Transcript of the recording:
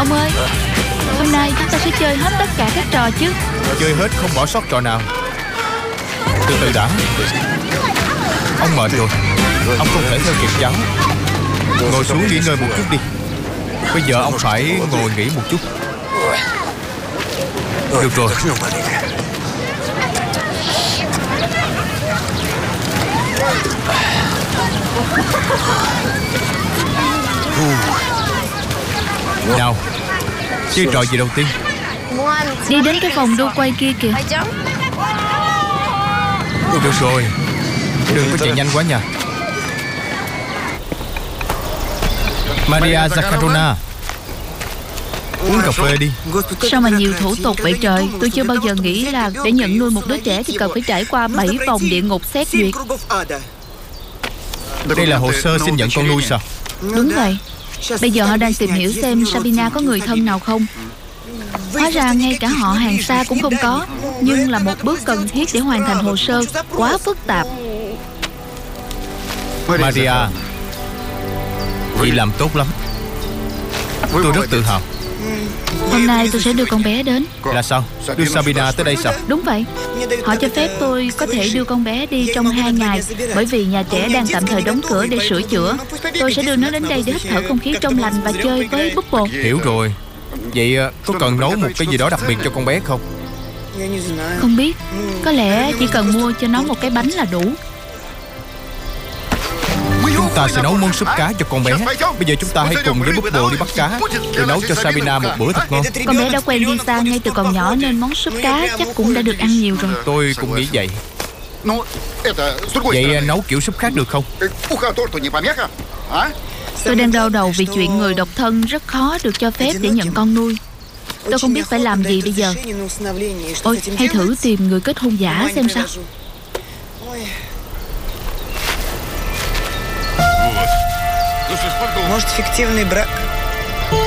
Ông ơi, hôm nay chúng ta sẽ chơi hết tất cả các trò chứ? Chơi hết không bỏ sót trò nào. Từ từ đã. Ông mệt rồi, ông không thể theo kịp cháu. Ngồi xuống nghỉ ngơi một chút đi. Bây giờ ông phải ngồi nghỉ một chút. Được rồi. Nào, chơi trò gì đầu tiên? Đi đến cái vòng đu quay kia kìa. Được rồi, đừng có chạy nhanh quá nha. Maria Zakharova, uống cà phê đi. Sao mà nhiều thủ tục vậy trời? Tôi chưa bao giờ nghĩ là để nhận nuôi một đứa trẻ thì cần phải trải qua 7 vòng địa ngục xét duyệt. Đây là hồ sơ xin nhận con nuôi sao? Đúng vậy. Bây giờ họ đang tìm hiểu xem Sabina có người thân nào không. Hóa ra ngay cả họ hàng xa cũng không có. Nhưng là một bước cần thiết để hoàn thành hồ sơ. Quá phức tạp. Maria, chị làm tốt lắm. Tôi rất tự hào. Hôm nay tôi sẽ đưa con bé đến. Là sao? Đưa Sabina tới đây sao? Đúng vậy. Họ cho phép tôi có thể đưa con bé đi trong 2 ngày. Bởi vì nhà trẻ đang tạm thời đóng cửa để sửa chữa. Tôi sẽ đưa nó đến đây để hít thở không khí trong lành và chơi với Bubble. Hiểu rồi. Vậy có cần nấu một cái gì đó đặc biệt cho con bé không? Không biết. Có lẽ chỉ cần mua cho nó một cái bánh là đủ. Chúng ta sẽ nấu món súp cá cho con bé. Bây giờ chúng ta hãy cùng với Bubble đi bắt cá, rồi nấu cho Sabina một bữa thật ngon. Con bé đã quen đi xa ngay từ còn nhỏ, nên món súp cá chắc cũng đã được ăn nhiều rồi. Tôi cũng nghĩ vậy. Vậy nấu kiểu súp khác được không? Tôi đang đau đầu vì chuyện người độc thân rất khó được cho phép để nhận con nuôi. Tôi không biết phải làm gì bây giờ. Ôi, hãy thử tìm người kết hôn giả xem sao. Может, фиктивный брак?